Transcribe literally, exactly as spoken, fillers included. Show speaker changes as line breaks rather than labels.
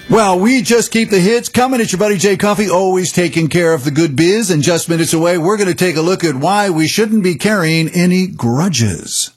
Well, we just keep the hits coming. It's your buddy Jay Coffee, always taking care of the good biz. And just minutes away, we're going to take a look at why we shouldn't be carrying any grudges.